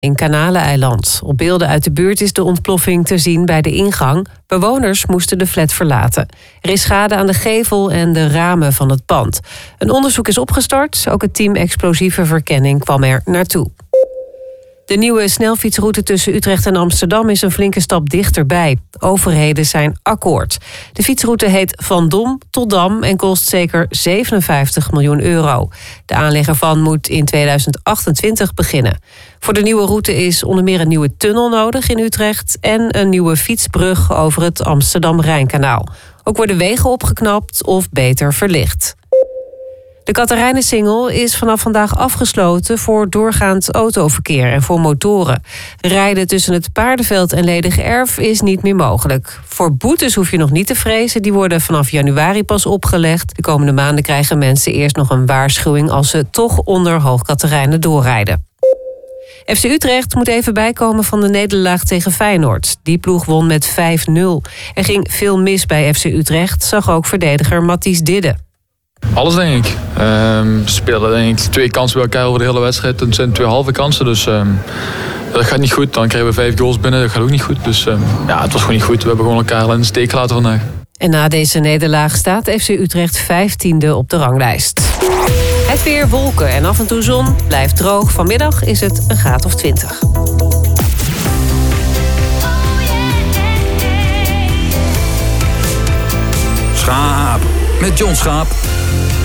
in Kanaleneiland. Op beelden uit de buurt is de ontploffing te zien bij de ingang. Bewoners moesten de flat verlaten. Er is schade aan de gevel en de ramen van het pand. Een onderzoek is opgestart. Ook het team explosieve verkenning kwam er naartoe. De nieuwe snelfietsroute tussen Utrecht en Amsterdam is een flinke stap dichterbij. Overheden zijn akkoord. De fietsroute heet Van Dom tot Dam en kost zeker 57 miljoen euro. De aanleg ervan moet in 2028 beginnen. Voor de nieuwe route is onder meer een nieuwe tunnel nodig in Utrecht en een nieuwe fietsbrug over het Amsterdam-Rijnkanaal. Ook worden wegen opgeknapt of beter verlicht. De Catharijnensingel is vanaf vandaag afgesloten voor doorgaand autoverkeer en voor motoren. Rijden tussen het Paardenveld en Ledige Erf is niet meer mogelijk. Voor boetes hoef je nog niet te vrezen, die worden vanaf januari pas opgelegd. De komende maanden krijgen mensen eerst nog een waarschuwing als ze toch onder Hoog Catharijnen doorrijden. FC Utrecht moet even bijkomen van de nederlaag tegen Feyenoord. Die ploeg won met 5-0. Er ging veel mis bij FC Utrecht, zag ook verdediger Matthijs Didde. Alles denk ik. We spelen denk ik 2 kansen bij elkaar over de hele wedstrijd. Het zijn 2 halve kansen, dus dat gaat niet goed. Dan krijgen we 5 goals binnen, dat gaat ook niet goed. Dus het was gewoon niet goed. We hebben gewoon elkaar in de steek gelaten vandaag. En na deze nederlaag staat FC Utrecht 15e op de ranglijst. Het weer, wolken en af en toe zon. Blijft droog. Vanmiddag is het een graad of 20. Schaap met John Schaap.